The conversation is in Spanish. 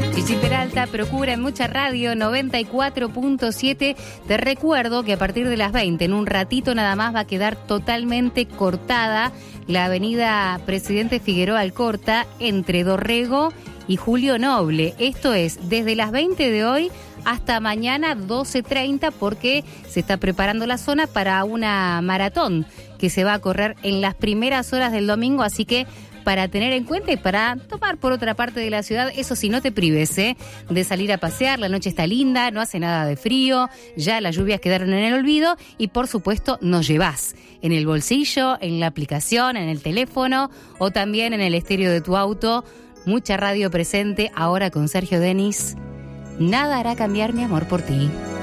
Chichi Peralta, procura en Mucha Radio 94.7. Te recuerdo que a partir de las 20, en un ratito nada más, va a quedar totalmente cortada la avenida Presidente Figueroa Alcorta entre Dorrego y Julio Noble. Esto es desde las 20 de hoy hasta mañana 12:30, porque se está preparando la zona para una maratón que se va a correr en las primeras horas del domingo, así que para tener en cuenta y para tomar por otra parte de la ciudad. Eso sí, no te prives de salir a pasear, la noche está linda, no hace nada de frío, ya las lluvias quedaron en el olvido y por supuesto nos llevás en el bolsillo, en la aplicación, en el teléfono o también en el estéreo de tu auto. Mucha Radio presente ahora con Sergio Denis. Nada hará cambiar mi amor por ti.